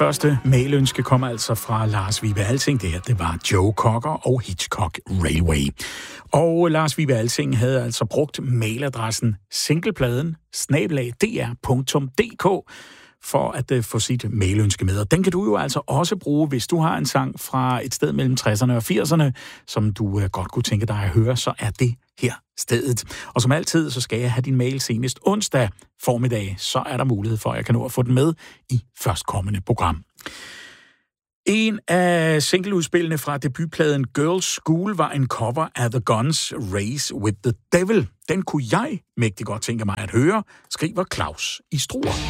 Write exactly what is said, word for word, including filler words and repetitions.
første mailønske kom altså fra Lars Vibe Alsing. Det her, det var Joe Cocker og Hitchcock Railway. Og Lars Vibe Alsing havde altså brugt mailadressen singlepladen snabel-a d r punktum d k for at uh, få sit mailønske med. Og den kan du jo altså også bruge, hvis du har en sang fra et sted mellem tresserne og firserne, som du uh, godt kunne tænke dig at høre, så er det her stedet. Og som altid, så skal jeg have din mail senest onsdag formiddag, så er der mulighed for, at jeg kan nå at få den med i førstkommende program. En af singleudspillene fra debutpladen Girls School var en cover af The Guns' Race with the Devil. Den kunne jeg mægtig godt tænke mig at høre, skriver Claus i Struer.